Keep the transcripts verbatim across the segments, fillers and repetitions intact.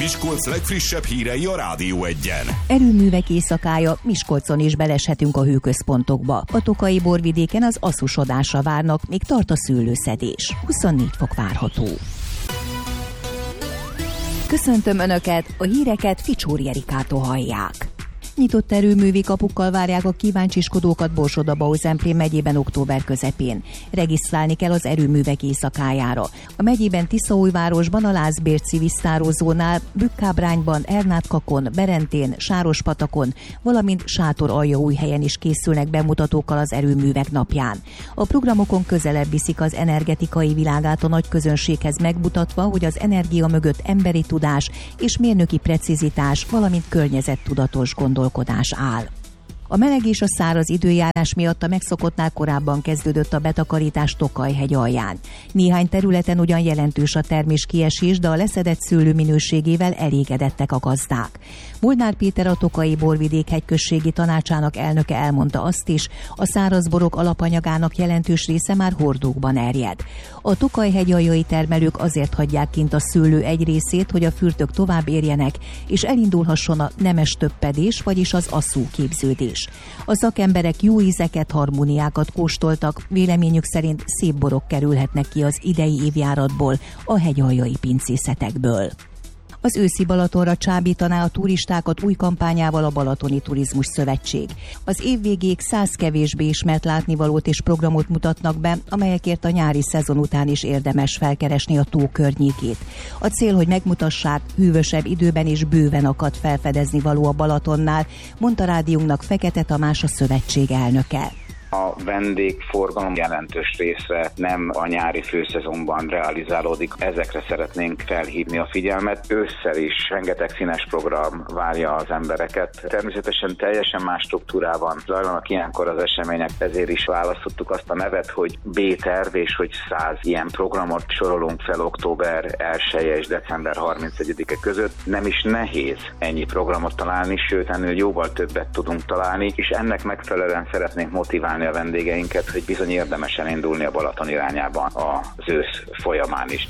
Miskolc legfrissebb hírei a Rádió Egyen. Erőművek éjszakája, Miskolcon is beleshetünk a hőközpontokba. A Tokaji borvidéken az asszusodásra várnak, még tart a szőlőszedés. huszonnégy fok várható. Köszöntöm Önöket, a híreket Ficsóri Erikától hallják. Nyitott erőművi kapukkal várják a kíváncsiskodókat Borsod-Abaúj-Zemplén megyében október közepén. Regisztrálni kell az erőművek éjszakájára. A megyében Tiszaújvárosban, a Lászbérci víztározónál, Bükkábrányban, Ernátkakon, Berentén, Sárospatakon, valamint Sátoraljaújhelyen is készülnek bemutatókkal az erőművek napján. A programokon közelebb viszik az energetikai világát a nagy közönséghez, megmutatva, hogy az energia mögött emberi tudás és mérnöki precizitás, valamint környezettudatos gondolkodás áll. A meleg és a száraz időjárás miatt a megszokottnál korábban kezdődött a betakarítás Tokaj-hegy alján. Néhány területen ugyan jelentős a terméskiesés, de a leszedett szőlő minőségével elégedettek a gazdák. Molnár Péter, a Tokaji borvidék hegyközségi tanácsának elnöke elmondta azt is, a szárazborok alapanyagának jelentős része már hordókban erjed. A Tokaj-hegy aljai termelők azért hagyják kint a szőlő egy részét, hogy a fürtök tovább érjenek, és elindulhasson a nemes töppedés, vagyis az asszú képződés. A szakemberek jó ízeket, harmóniákat kóstoltak, véleményük szerint szép borok kerülhetnek ki az idei évjáratból, a hegyaljai pincészetekből. Az őszi Balatonra csábítaná a turistákat új kampányával a Balatoni Turizmus Szövetség. Az év végéig száz kevésbé ismert látnivalót és programot mutatnak be, amelyekért a nyári szezon után is érdemes felkeresni a tó környékét. A cél, hogy megmutassák, hűvösebb időben is bőven akad felfedezni való a Balatonnál, mondta rádiónknak Fekete Tamás, a szövetség elnöke. A vendégforgalom jelentős része nem a nyári főszezonban realizálódik. Ezekre szeretnénk felhívni a figyelmet. Ősszel is rengeteg színes program várja az embereket. Természetesen teljesen más struktúrában zajlanak ilyenkor az események, ezért is választottuk azt a nevet, hogy B-terv, és hogy száz ilyen programot sorolunk fel október elseje és december harmincegyedike között. Nem is nehéz ennyi programot találni, sőt ennél jóval többet tudunk találni, és ennek megfelelően szeretnénk motiválni a vendégeinket, hogy bizony érdemes elindulni a Balaton irányában az ősz folyamán is.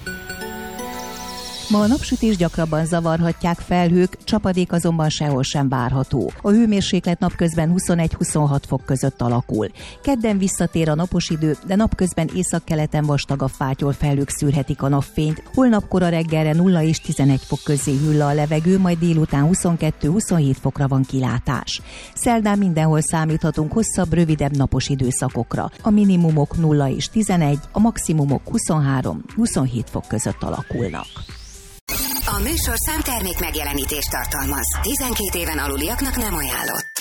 Ma a napsütés gyakrabban zavarhatják felhők, csapadék azonban sehol sem várható. A hőmérséklet napközben huszonegy-huszonhat fok között alakul. Kedden visszatér a napos idő, de napközben északkeleten vastagabb fátyol felhők szűrhetik a napfényt. Holnap kora reggelre nulla és tizenegy fok közé hűl a levegő, majd délután huszonkettő-huszonhét fokra van kilátás. Szerdán mindenhol számíthatunk hosszabb, rövidebb napos időszakokra. A minimumok nulla és tizenegy, a maximumok huszonhárom-huszonhét fok között alakulnak. A műsorszám termék megjelenítést tartalmaz. tizenkét éven aluliaknak nem ajánlott.